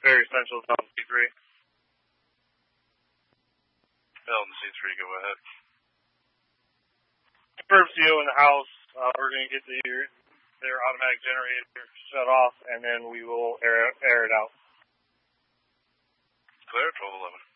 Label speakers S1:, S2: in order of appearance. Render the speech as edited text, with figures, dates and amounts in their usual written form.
S1: very essential to Elton C3.
S2: Elton C3, go ahead.
S1: First CO in the house, we're going to get their automatic generator shut off, and then we will air it out.
S2: Clear, 1211.